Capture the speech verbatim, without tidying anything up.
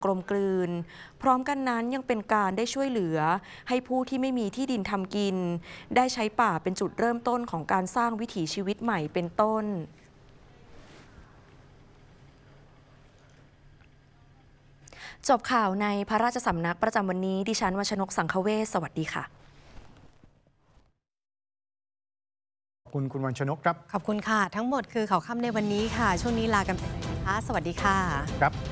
กลมกลืนพร้อมกันนั้นยังเป็นการได้ช่วยเหลือให้ผู้ที่ไม่มีที่ดินทำกินได้ใช้ป่าเป็นจุดเริ่มต้นของการสร้างวิถีชีวิตใหม่เป็นต้นจบข่าวในพระราชสำนักประจำวันนี้ดิฉันวชนกสังคเวชสวัสดีค่ะขอบคุณคุณวันชนกครับขอบคุณค่ะทั้งหมดคือข่าวค่ำในวันนี้ค่ะช่วงนี้ลากันไปเลยนะคะสวัสดีค่ะครับ